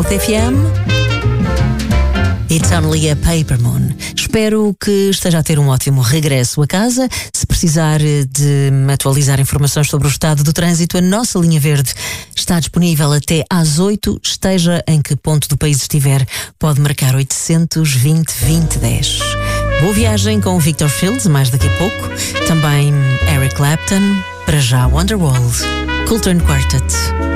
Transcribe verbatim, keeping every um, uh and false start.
South F M. It's only a paper moon. Espero que esteja a ter um ótimo regresso a casa. Se precisar de atualizar informações sobre o estado do trânsito, a nossa linha verde está disponível até às oito. Esteja em que ponto do país estiver, pode marcar oitocentos e vinte, vinte, dez. Boa viagem com o Victor Fields, mais daqui a pouco. Também Eric Clapton, para já Wonderwall, Coulter Quartet.